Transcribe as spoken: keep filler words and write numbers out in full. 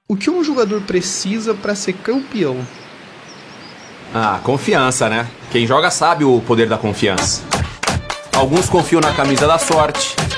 O que um jogador precisa para ser campeão? Ah, confiança, né? Quem joga sabe o poder da confiança. Alguns confiam na camisa da sorte,